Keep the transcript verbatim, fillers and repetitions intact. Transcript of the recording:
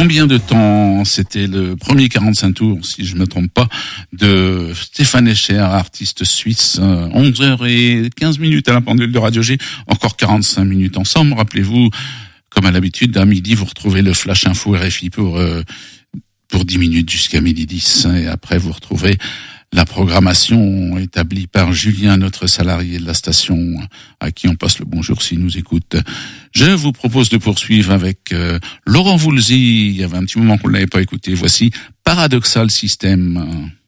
Combien de temps? C'était le premier quarante-cinq tours, si je me trompe pas, de Stéphane Escher, artiste suisse. onze heures quinze minutes à la pendule de Radio G. Encore quarante-cinq minutes ensemble. Rappelez-vous, comme à l'habitude, à midi, vous retrouvez le Flash Info R F I pour, euh, pour dix minutes jusqu'à midi dix. Et après, vous retrouvez la programmation établie par Julien, notre salarié de la station, à qui on passe le bonjour s'il nous écoute. Je vous propose de poursuivre avec euh, Laurent Voulzy. Il y avait un petit moment qu'on ne l'avait pas écouté. Voici Paradoxal System.